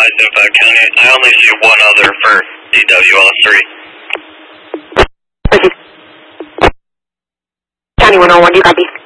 advised Impact County. I only see one other for DWL3. County 101, do you copy?